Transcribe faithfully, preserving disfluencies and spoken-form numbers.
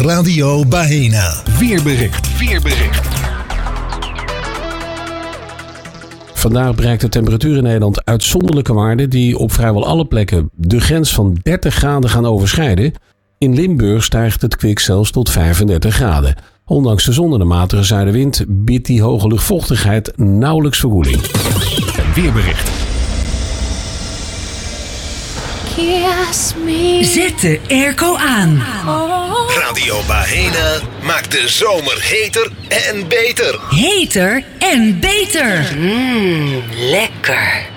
Radio Bahena. Weerbericht. Weerbericht. Vandaag bereikt de temperatuur in Nederland uitzonderlijke waarden die op vrijwel alle plekken de grens van dertig graden gaan overschrijden. In Limburg stijgt het kwik zelfs tot vijfendertig graden. Ondanks de zon en de matige zuidenwind biedt die hoge luchtvochtigheid nauwelijks verkoeling. Weerbericht. Zet de airco aan. Radio Bahena maakt de zomer heter en beter. Heter en beter. Mmm, lekker.